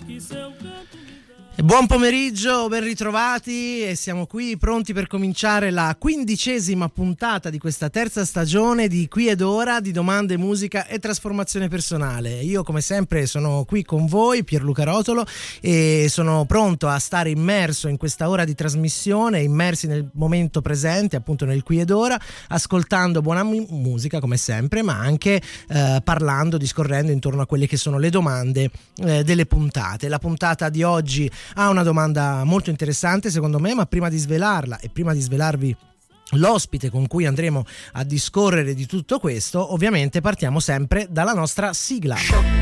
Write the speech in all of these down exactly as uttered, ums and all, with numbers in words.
Buon pomeriggio, ben ritrovati e siamo qui pronti per cominciare la quindicesima puntata di questa terza stagione di Qui ed Ora di Domande, Musica e Trasformazione Personale. Io come sempre sono qui con voi, Pierluca Rotolo, e sono pronto a stare immerso in questa ora di trasmissione, immersi nel momento presente, appunto nel Qui ed Ora, ascoltando buona mu- musica come sempre, ma anche eh, parlando, discorrendo intorno a quelle che sono le domande eh, delle puntate. La puntata di oggi ha una domanda molto interessante secondo me, ma prima di svelarla e prima di svelarvi l'ospite con cui andremo a discorrere di tutto questo, ovviamente partiamo sempre dalla nostra sigla.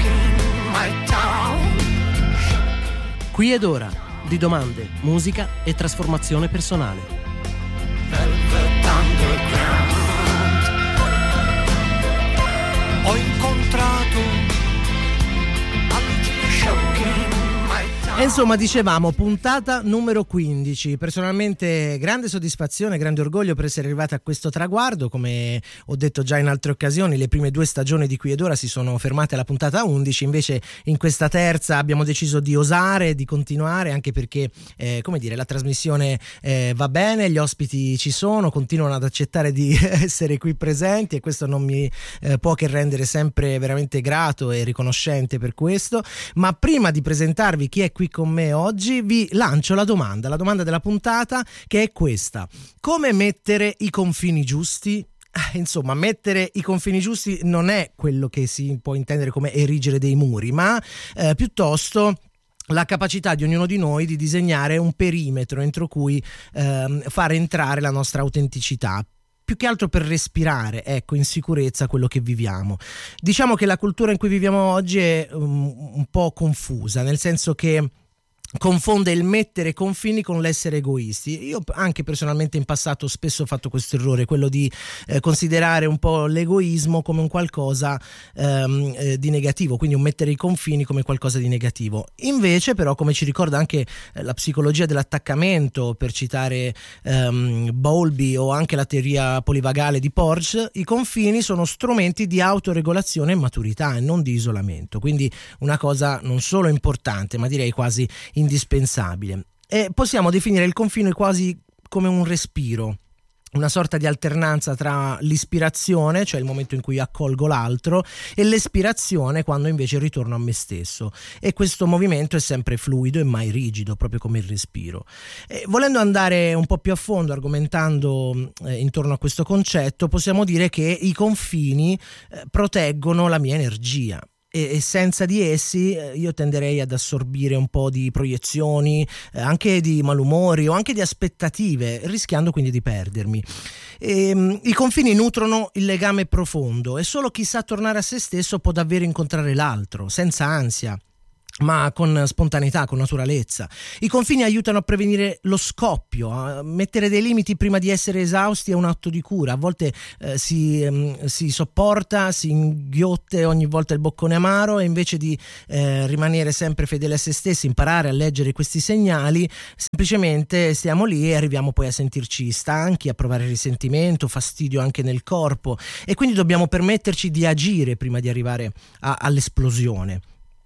Qui ed Ora di domande, musica e trasformazione personale. Ho incontrato E insomma, dicevamo, puntata numero quindici. Personalmente grande soddisfazione, grande orgoglio per essere arrivata a questo traguardo. Come ho detto già in altre occasioni, le prime due stagioni di Qui ed Ora si sono fermate alla puntata undici, invece in questa terza abbiamo deciso di osare, di continuare, anche perché eh, come dire, la trasmissione eh, va bene, gli ospiti ci sono, continuano ad accettare di essere qui presenti e questo non mi eh, può che rendere sempre veramente grato e riconoscente per questo. Ma prima di presentarvi chi è qui con me oggi, vi lancio la domanda, la domanda della puntata, che è questa: come mettere i confini giusti? Insomma, mettere i confini giusti non è quello che si può intendere come erigere dei muri, ma eh, piuttosto la capacità di ognuno di noi di disegnare un perimetro entro cui eh, far entrare la nostra autenticità, più che altro per respirare, ecco, in sicurezza quello che viviamo. Diciamo che la cultura in cui viviamo oggi è um, un po' confusa, nel senso che confonde il mettere confini con l'essere egoisti. Io anche personalmente in passato spesso ho fatto questo errore, quello di eh, considerare un po' l'egoismo come un qualcosa ehm, eh, di negativo, quindi un mettere i confini come qualcosa di negativo. Invece però, come ci ricorda anche eh, la psicologia dell'attaccamento, per citare ehm, Bowlby, o anche la teoria polivagale di Porges, i confini sono strumenti di autoregolazione e maturità e non di isolamento, quindi una cosa non solo importante, ma direi quasi indispensabile. E possiamo definire il confine quasi come un respiro, una sorta di alternanza tra l'ispirazione, cioè il momento in cui accolgo l'altro, e l'espirazione, quando invece ritorno a me stesso. E questo movimento è sempre fluido e mai rigido, proprio come il respiro. E volendo andare un po' più a fondo, argomentando eh, intorno a questo concetto, possiamo dire che i confini eh, proteggono la mia energia. E senza di essi io tenderei ad assorbire un po' di proiezioni, eh, anche di malumori o anche di aspettative, rischiando quindi di perdermi. E, um, i confini nutrono il legame profondo e solo chi sa tornare a se stesso può davvero incontrare l'altro, senza ansia, ma con spontaneità, con naturalezza. I confini aiutano a prevenire lo scoppio, a mettere dei limiti prima di essere esausti è un atto di cura. A volte eh, si, ehm, si sopporta, si inghiotte ogni volta il boccone amaro, e invece di eh, rimanere sempre fedeli a se stessi, imparare a leggere questi segnali, semplicemente stiamo lì e arriviamo poi a sentirci stanchi, a provare risentimento, fastidio anche nel corpo, e quindi dobbiamo permetterci di agire prima di arrivare a, all'esplosione.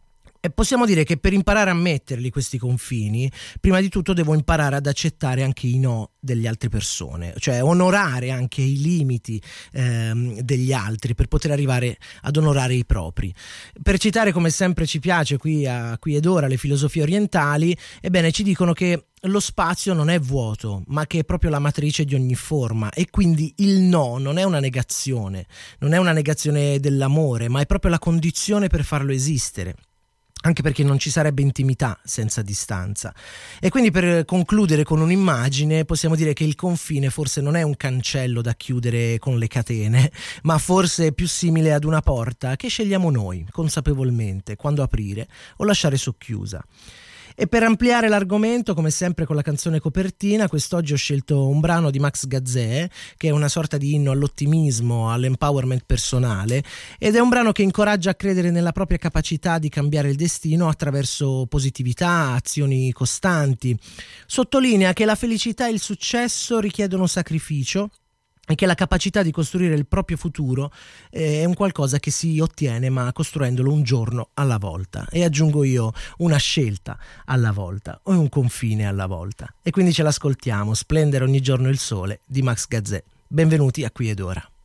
E possiamo dire che per imparare a metterli questi confini, prima di tutto devo imparare ad accettare anche i no delle altre persone, cioè onorare anche i limiti ehm, degli altri per poter arrivare ad onorare i propri. Per citare, come sempre ci piace qui a Qui ed Ora, le filosofie orientali, ebbene ci dicono che lo spazio non è vuoto, ma che è proprio la matrice di ogni forma, e quindi il no non è una negazione, non è una negazione dell'amore, ma è proprio la condizione per farlo esistere. Anche perché non ci sarebbe intimità senza distanza. E quindi, per concludere con un'immagine, possiamo dire che il confine forse non è un cancello da chiudere con le catene, ma forse è più simile ad una porta che scegliamo noi consapevolmente quando aprire o lasciare socchiusa. E per ampliare l'argomento, come sempre con la canzone copertina, quest'oggi ho scelto un brano di Max Gazzè, che è una sorta di inno all'ottimismo, all'empowerment personale, ed è un brano che incoraggia a credere nella propria capacità di cambiare il destino attraverso positività, azioni costanti. Sottolinea che la felicità e il successo richiedono sacrificio, e che la capacità di costruire il proprio futuro è un qualcosa che si ottiene ma costruendolo un giorno alla volta, e aggiungo io una scelta alla volta o un confine alla volta. E quindi ce l'ascoltiamo, Splendere ogni giorno il sole di Max Gazzè. Benvenuti a Qui ed Ora.